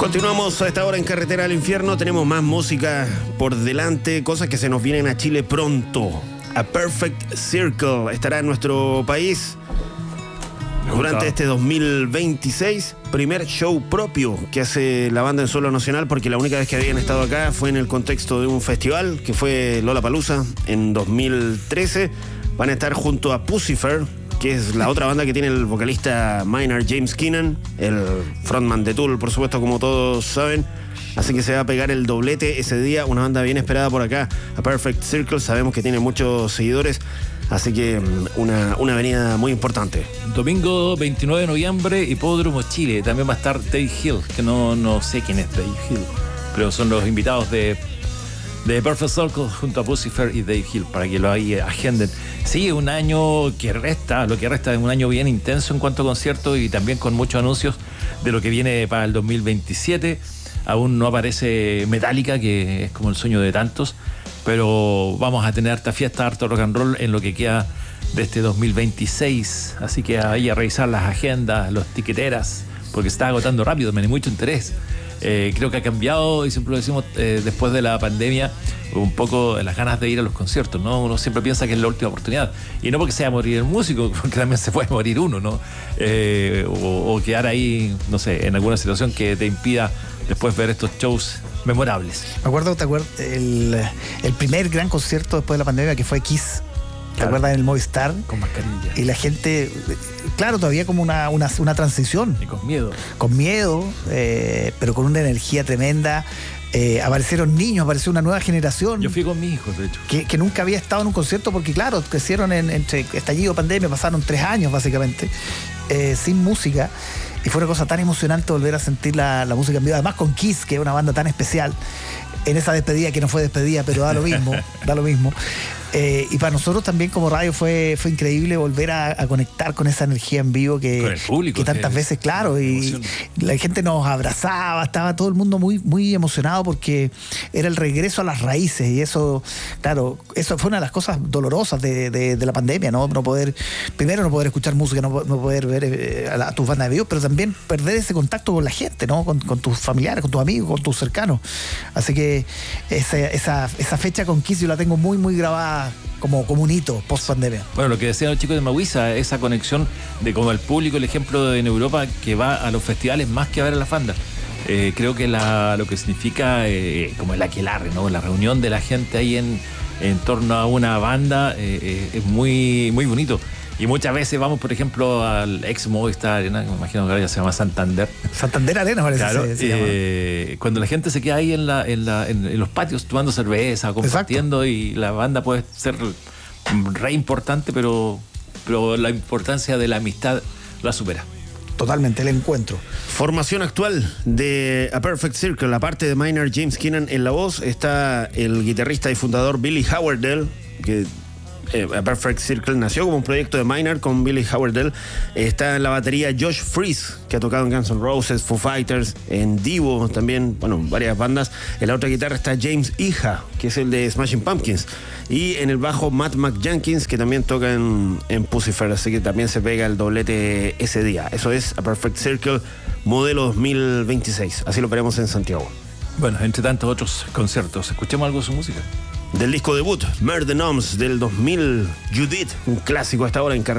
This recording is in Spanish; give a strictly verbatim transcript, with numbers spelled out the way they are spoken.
Continuamos a esta hora en Carretera al Infierno. Tenemos más música por delante, cosas que se nos vienen a Chile pronto. A Perfect Circle estará en nuestro país durante este dos mil veintiséis. Primer show propio que hace la banda en suelo nacional, porque la única vez que habían estado acá fue en el contexto de un festival que fue Lollapalooza en dos mil trece. Van a estar junto a Puscifer, que es la otra banda que tiene el vocalista Maynard James Keenan, el frontman de Tool, por supuesto, como todos saben. Así que se va a pegar el doblete ese día, una banda bien esperada por acá, A Perfect Circle. Sabemos que tiene muchos seguidores, así que una, una avenida muy importante. Domingo veintinueve de noviembre, Hipódromo Chile. También va a estar Dave Hill, que no, no sé quién es Dave Hill, pero son los invitados de, de Perfect Circle junto a Puscifer y Dave Hill, para que lo ahí agenden. Sí, un año que resta, lo que resta es un año bien intenso en cuanto a conciertos y también con muchos anuncios de lo que viene para el dos mil veintisiete. Aún no aparece Metallica, que es como el sueño de tantos, pero vamos a tener harta fiesta, harto rock and roll en lo que queda de este dos mil veintiséis. Así que ahí a revisar las agendas, los tiqueteras, porque se está agotando rápido, me da mucho interés. Eh, creo que ha cambiado, y siempre lo decimos, eh, después de la pandemia, un poco las ganas de ir a los conciertos, ¿no? Uno siempre piensa que es la última oportunidad, y no porque sea morir el músico, porque también se puede morir uno, ¿no? Eh, o, o quedar ahí, no sé, en alguna situación que te impida después ver estos shows memorables. Me acuerdo, ¿te acuerdas? El, el primer gran concierto después de la pandemia, que fue Kiss. ¿Te Claro. acuerdas? En el Movistar. Con mascarilla. Y la gente, claro, todavía como una, una, una transición. Y con miedo. Con miedo, eh, pero con una energía tremenda. Eh, aparecieron niños, apareció una nueva generación. Yo fui con mis hijos, de hecho. Que, que nunca había estado en un concierto, porque claro, crecieron en, entre estallido, pandemia, pasaron tres años básicamente, eh, sin música. Y fue una cosa tan emocionante volver a sentir la, la música en vivo. Además con Kiss, que es una banda tan especial, en esa despedida que no fue despedida, pero da lo mismo, da lo mismo. Eh, y para nosotros también como radio fue, fue increíble volver a, a conectar con esa energía en vivo que, con el público, que tantas que veces, claro, y emoción. la gente nos abrazaba, estaba todo el mundo muy, muy emocionado, porque era el regreso a las raíces, y eso, claro, eso fue una de las cosas dolorosas de, de, de la pandemia, ¿no? No poder, primero no poder escuchar música, no, no poder ver eh, a, la, a tus bandas de vivo, pero también perder ese contacto con la gente, ¿no? Con, con tus familiares, con tus amigos, con tus cercanos. Así que esa, esa, esa fecha con Kiss yo la tengo muy, muy grabada como, como un hito post pandemia. Bueno, lo que decían los chicos de Mahuiza, esa conexión de como el público, el ejemplo en Europa que va a los festivales más que a ver a las bandas. Eh, creo que la, lo que significa eh, como el aquelarre, ¿no? La reunión de la gente ahí en, en torno a una banda eh, eh, es muy, muy bonito. Y muchas veces vamos, por ejemplo, al ex Movistar Arena, que me imagino que ahora ya se llama Santander. Santander Arena parece. Claro, se, se eh, cuando la gente se queda ahí en, la, en, la, en, en los patios tomando cerveza, compartiendo. Exacto. Y la banda puede ser re importante, pero, pero la importancia de la amistad la supera. Totalmente, el encuentro. Formación actual de A Perfect Circle. Aparte de Maynard James Keenan en la voz, está el guitarrista y fundador Billy Howerdel, que eh, A Perfect Circle nació como un proyecto de Maynard con Billy Howerdel. Está en la batería Josh Freese, que ha tocado en Guns N' Roses, Foo Fighters, en Divo también, bueno, varias bandas. En la otra guitarra está James Iha, que es el de Smashing Pumpkins. Y en el bajo Matt McJenkins, que también toca en, en Puscifer, así que también se pega el doblete ese día. Eso es A Perfect Circle, modelo dos mil veintiséis. Así lo veremos en Santiago. Bueno, entre tantos otros conciertos, escuchemos algo de su música. Del disco debut, Murder Noms, del dos mil, Judith, un clásico hasta ahora en carrera.